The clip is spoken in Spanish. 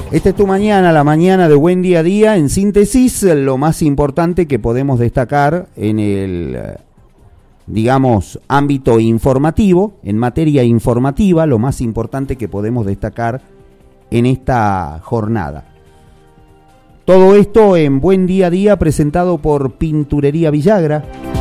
Esta es tu mañana, la mañana de Buen Día a Día. En síntesis, lo más importante que podemos destacar en el, digamos, ámbito informativo, en materia informativa, lo más importante que podemos destacar en esta jornada. Todo esto en Buen Día a Día, presentado por Pinturería Villagra.